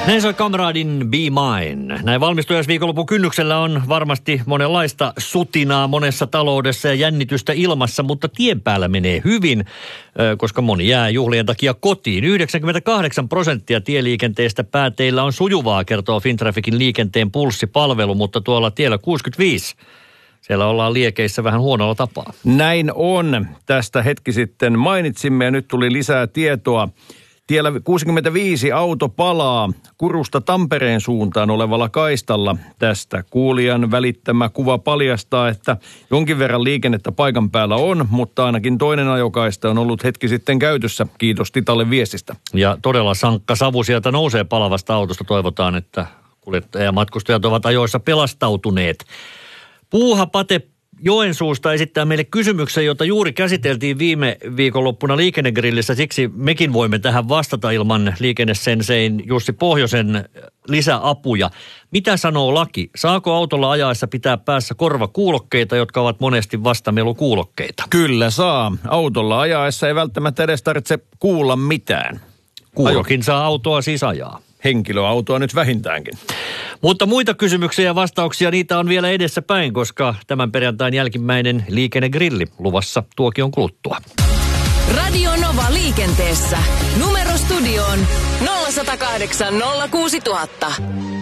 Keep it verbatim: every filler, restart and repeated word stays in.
Näin soi Kamradin Be Mine. Näin valmistujaisviikonlopun kynnyksellä on varmasti monenlaista sutinaa monessa taloudessa ja jännitystä ilmassa, mutta tien päällä menee hyvin, koska moni jää juhlien takia kotiin. yhdeksänkymmentäkahdeksan prosenttia tieliikenteestä pääteillä on sujuvaa, kertoo Fintrafficin liikenteen pulssipalvelu, mutta tuolla tiellä kuusikymmentäviisi. Siellä ollaan liekeissä vähän huonolla tapaa. Näin on. Tästä hetki sitten mainitsimme ja nyt tuli lisää tietoa. Tiellä kuusikymmentäviisi auto palaa Kurusta Tampereen suuntaan olevalla kaistalla. Tästä kuulijan välittämä kuva paljastaa, että jonkin verran liikennettä paikan päällä on, mutta ainakin toinen ajokaista on ollut hetki sitten käytössä. Kiitos Titalle viestistä. Ja todella sankka savu sieltä nousee palavasta autosta. Toivotaan, että kuljettaja ja matkustajat ovat ajoissa pelastautuneet. Puuha Pate Joensuusta esittää meille kysymyksen, jota juuri käsiteltiin viime viikonloppuna Liikennegrillissä. Siksi mekin voimme tähän vastata ilman liikennesensein Jussi Pohjosen lisäapuja. Mitä sanoo laki? Saako autolla ajaessa pitää päässä korvakuulokkeita, jotka ovat monesti vastamelukuulokkeita? Kyllä saa. Autolla ajaessa ei välttämättä edes tarvitse kuulla mitään. Kuulokin saa autoa siis ajaa. Henkilöautoa nyt vähintäänkin. Mutta muita kysymyksiä ja vastauksia, niitä on vielä edessä päin, koska tämän perjantain jälkimmäinen liikennegrilli luvassa tuokion kuluttua. Radio Nova liikenteessä. Numero studioon nolla yksi nolla kahdeksan nolla kuusi nolla nolla nolla.